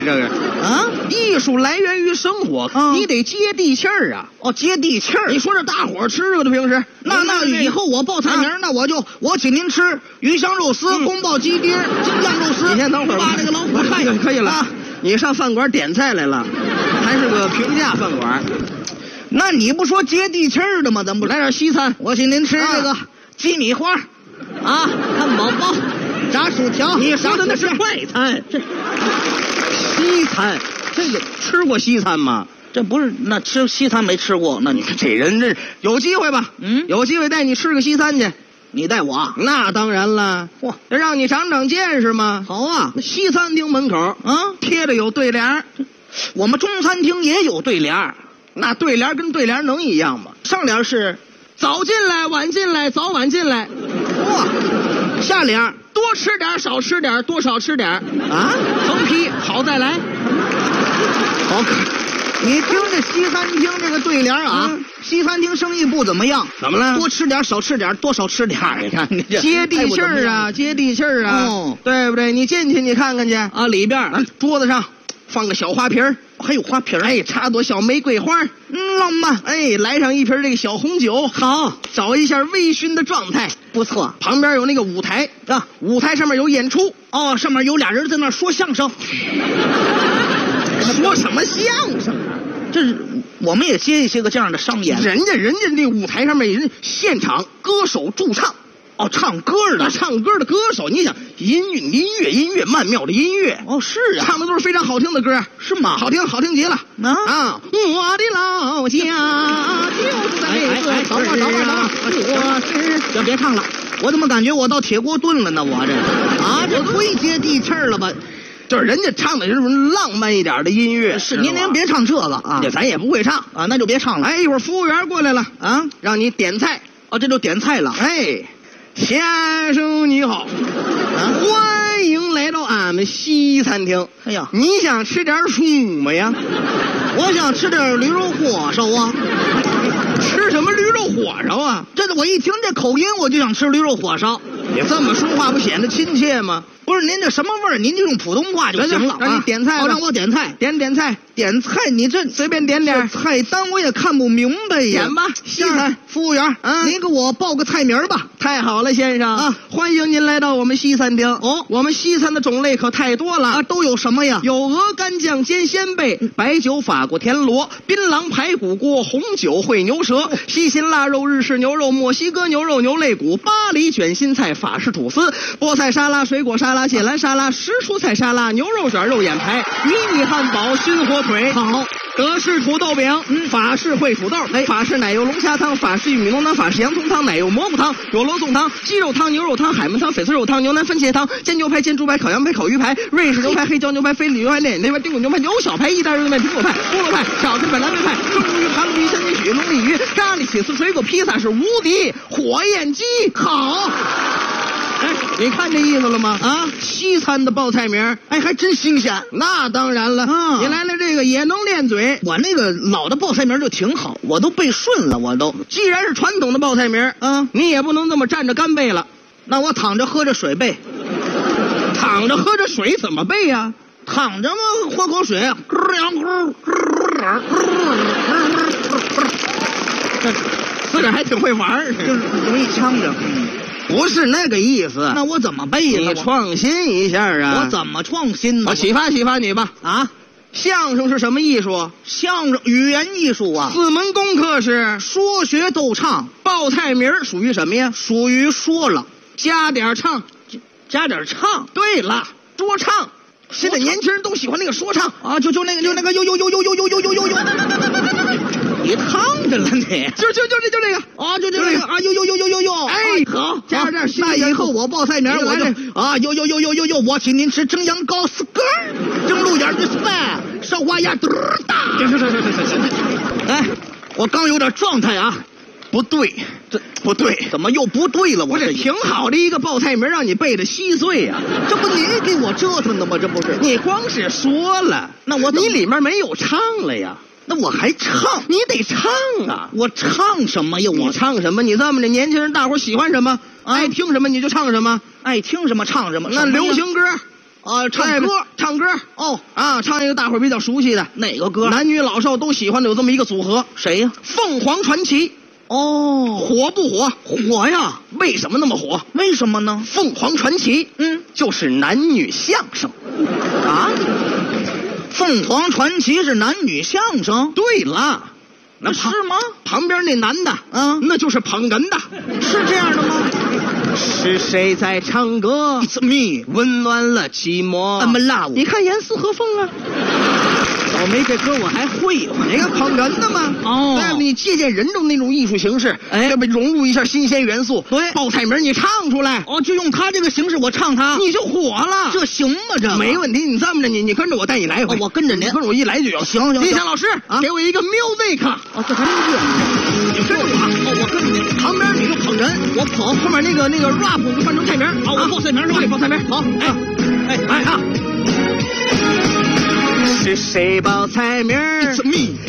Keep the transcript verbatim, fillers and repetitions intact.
这个啊， 艺术来源于生活， 嗯、 你得接地气儿啊！ 哦，接地气儿。 你说这大伙儿吃个的平时， 那那以后我报菜名，啊、那我就我请您吃鱼香肉丝、嗯、宫保鸡丁、京酱肉丝。 你先等会儿， 把那个老虎菜可以了。 啊、 你上饭馆点菜来了，还是个平价饭馆？ 那你不说接地气儿的吗？咱不来点西餐， 我请您吃这个、啊、鸡米花，啊，汉堡包。炸薯条， 你说的那是快餐，这西餐，这个吃过西餐吗？ 这不是那吃西餐没吃过，那你这人这有机会吧？ 嗯， 有机会带你吃个西餐去， 你带我？ 那当然了， 嚯， 让你长长见识嘛。 好啊， 西餐厅门口啊贴着有对联， 我们中餐厅也有对联， 那对联跟对联能一样吗？ 上联是早进来，晚进来，早晚进来， 哇，下联。 多吃点，少吃点，多少吃点啊！ 横批好再来。 好，你听这西餐厅这个对联啊，嗯、西餐厅生意不怎么样。 怎么了？ 多吃点，少吃点，多少吃点。你看你这接地气儿啊，接地气儿啊， 哦， 对不对？你进去你看看去啊，里边、 啊、桌子上放个小花瓶儿。 还有花瓶， 哎，插朵小玫瑰花， 嗯，浪漫。 哎，来上一瓶这个小红酒， 好， 找一下微醺的状态， 不错。 旁边有那个舞台啊，舞台上面有演出， 哦，上面有俩人在那说相声。 说什么相声啊？ 这是我们也接一些个这样的商演。 人家人家那舞台上面人现场歌手驻唱。 哦，唱歌的， 唱歌的歌手，你想音乐音乐音乐曼妙的音乐， 哦是啊， 唱的都是非常好听的歌， 是吗？ 好听好听极了啊！ 啊，我的老家就是在那个， 等会儿等会儿等会儿，我是别别唱了，我怎么感觉我到铁锅炖了呢？我这啊，这忒接地气儿了吧？ 就是人家唱的是浪漫一点的音乐， 是您您别唱这个啊， 咱也不会唱啊，那就别唱了。 哎，一会儿服务员过来了啊，让你点菜， 哦，这就点菜了， 哎。先生你好，啊，欢迎来到俺们西餐厅。 哎呀， 你想吃点什么呀？ 我想吃点驴肉火烧啊。 吃什么驴肉火烧啊？ 这我一听这口音，我就想吃驴肉火烧。 你这么说话不显得亲切吗？ 不是您这什么味儿？您就用普通话就行了。 让你点菜， 哦，让我点菜， 点点菜， 点菜。你这随便点点菜单，我也看不明白呀。 点吧，西餐。 服务员，啊，您给我报个菜名吧。 太好了，先生啊， 欢迎您来到我们西餐厅。 哦， 我们西餐的种类可太多了啊，都有什么呀？ 有鹅肝酱煎鲜贝、白酒法国田螺、槟榔排骨锅、红酒烩牛舌、西芹腊肉、日式牛肉、墨西哥牛肉、牛肋骨、巴黎卷心菜、法式吐司、菠菜沙拉、水果沙拉、芥蓝沙拉、湿蔬菜沙拉、牛肉卷、肉眼排、迷你汉堡、熏火腿。 好， 德式土豆饼，嗯，法式烩土豆，哎，法式奶油龙虾汤，法式玉米浓汤，法式洋葱汤，奶油蘑菇汤，有罗宋汤，鸡肉汤，牛肉汤，海绵汤，翡翠肉汤，牛腩番茄汤，煎牛排，煎猪排，烤羊排，烤鱼排，瑞士牛排，黑椒牛排，菲力牛排，内内排，丁骨牛排，牛小排，意大利面，苹果派，菠萝派，饺子派，蓝莓派，生鱼、韩鲈鱼、三斤许、龙利鱼，咖喱起司水果披萨是无敌火焰鸡， 好。 哎，你看这意思了吗？ 啊， 西餐的报菜名， 哎，还真新鲜。 那当然了， 啊， 你来了这个也能练嘴。 我那个老的报菜名就挺好，我都背顺了，我都。 既然是传统的报菜名， 啊， 你也不能这么站着干背了。 那我躺着喝着水背， 躺着喝着水怎么背呀？ 躺着嘛，喝口水， 这自个儿还挺会玩儿， 就是容易呛着。 不是那个意思， 那我怎么背呀？ 你创新一下啊！ 我怎么创新呢？ 我启发启发你吧。 啊， 相声是什么艺术？ 相声语言艺术啊。 四门功课是说学逗唱。 报菜名属于什么呀？ 属于说了， 加点唱， 加点唱。 对了，说唱。现在年轻人都喜欢那个说唱啊，就就那个就那个呦呦呦呦呦呦呦呦呦呦。你烫着了你， 就就就这就这个啊，就就这个啊，呦呦呦呦呦呦， 哎， 好， 加上这， 那以后我报菜名我就啊，呦呦呦呦呦呦，我请您吃蒸羊羔四根，蒸鹿眼的饭，烧花鸭嘚大。 行行行行行行， 哎，我刚有点状态啊， 不对， 这不对， 怎么又不对了？我这挺好的一个报菜名，让你背的稀碎呀， 这不你给我折腾的吗？这不是， 你光是说了， 那我你里面没有唱了呀。 那我还唱， 你得唱啊！ 我唱什么呀？ 我唱什么？你这么的年轻人，大伙喜欢什么， 啊、 爱听什么你就唱什么， 爱听什么唱什么。 那流行歌， 啊，唱歌， 唱歌哦啊，唱一个大伙儿比较熟悉的哪个歌？ 男女老少都喜欢的有这么一个组合， 谁呀？ 凤凰传奇。 哦， 火不火？ 火呀！ 为什么那么火？ 为什么呢？ 凤凰传奇， 嗯， 就是男女相声啊。凤凰传奇是男女相声？ 对了，那是吗？ 旁边那男的， 嗯， 那就是捧哏的， 是这样的吗？ 是谁在唱歌 ？It's me， 温暖了寂寞。 I'm love。 你看严丝合缝啊。倒霉，这歌我还会呢。那个捧哏的嘛， 哦， 对，你借鉴人中那种艺术形式， 哎， 这不融入一下新鲜元素。 对， 报菜名你唱出来， 哦，就用他这个形式，我唱他， 你就火了。 这行吗？这没问题。你这么着，你你跟着我，带你来一回。 哦，我跟着您， 跟着我一来就有。 行行。 李想老师啊，给我一个 music。 哦，这还能乐？ 你跟着我。 哦，我跟着您。 旁边你就捧哏，我捧后面那个那个 rap 就换成菜名。 好，我报菜名是吧？ 对，报菜名。 好，哎哎哎啊！ 是谁报菜名？ It's me。